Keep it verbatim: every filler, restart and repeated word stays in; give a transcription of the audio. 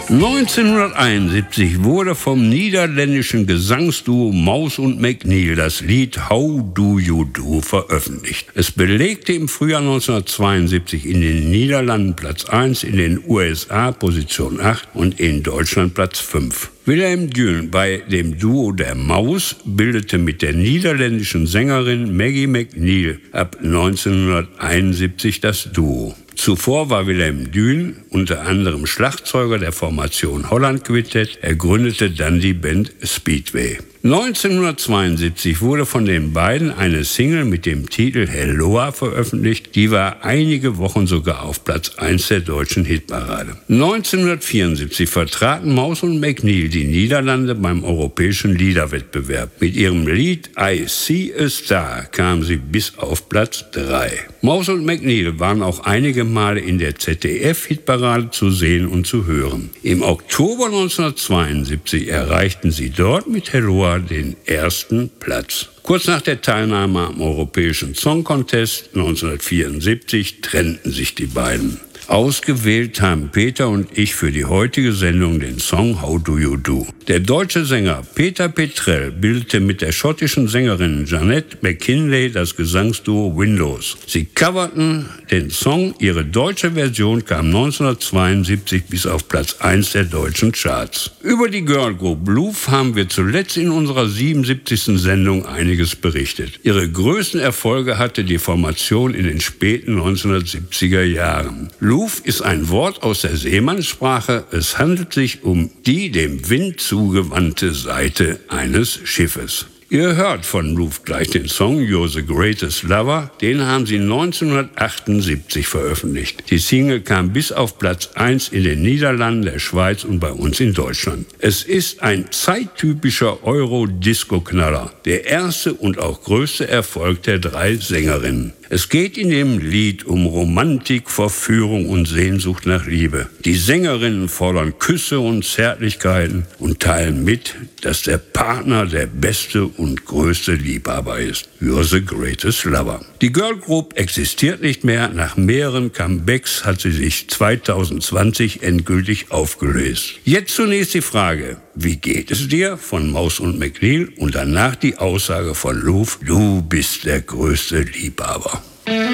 neunzehnhunderteinundsiebzig wurde vom niederländischen Gesangsduo Maus und McNeil das Lied How Do You Do veröffentlicht. Es belegte im Frühjahr neunzehnhundertzweiundsiebzig in den Niederlanden Platz eins, in den U S A Position acht und in Deutschland Platz fünf. Willem Duin bei dem Duo der Maus bildete mit der niederländischen Sängerin Maggie McNeil ab neunzehnhunderteinundsiebzig das Duo. Zuvor war Willem Duin unter anderem Schlagzeuger der Formation Holland Quintett. Er gründete dann die Band Speedway. neunzehnhundertzweiundsiebzig wurde von den beiden eine Single mit dem Titel Helloa veröffentlicht. Die war einige Wochen sogar auf Platz eins der deutschen Hitparade. neunzehnhundertvierundsiebzig vertraten Maus und McNeil die Niederlande beim europäischen Liederwettbewerb. Mit ihrem Lied I See a Star kamen sie bis auf Platz drei. Maus und McNeil waren auch einige Male in der Z D F-Hitparade zu sehen und zu hören. Im Oktober neunzehnhundertzweiundsiebzig erreichten sie dort mit Helloa den ersten Platz. Kurz nach der Teilnahme am Europäischen Song Contest neunzehnhundertvierundsiebzig trennten sich die beiden. Ausgewählt haben Peter und ich für die heutige Sendung den Song How Do You Do. Der deutsche Sänger Peter Petrell bildete mit der schottischen Sängerin Jeanette McKinlay das Gesangsduo Windows. Sie coverten den Song, ihre deutsche Version kam neunzehnhundertzweiundsiebzig bis auf Platz eins der deutschen Charts. Über die Girl Group Loof haben wir zuletzt in unserer siebenundsiebzigsten Sendung einiges berichtet. Ihre größten Erfolge hatte die Formation in den späten neunzehnhundertsiebziger Jahren. Loof ist ein Wort aus der Seemannssprache. Es handelt sich um die dem Wind zugewandte Seite eines Schiffes. Ihr hört von Loof gleich den Song You're the Greatest Lover. Den haben sie neunzehnhundertachtundsiebzig veröffentlicht. Die Single kam bis auf Platz eins in den Niederlanden, der Schweiz und bei uns in Deutschland. Es ist ein zeittypischer Euro-Disco-Knaller. Der erste und auch größte Erfolg der drei Sängerinnen. Es geht in dem Lied um Romantik, Verführung und Sehnsucht nach Liebe. Die Sängerinnen fordern Küsse und Zärtlichkeiten und teilen mit, dass der Partner der beste und größte Liebhaber ist. You're the greatest lover. Die Girl Group existiert nicht mehr. Nach mehreren Comebacks hat sie sich zweitausendzwanzig endgültig aufgelöst. Jetzt zunächst die Frage, wie geht es dir von Maus und McNeil und danach die Aussage von Loof, du bist der größte Liebhaber.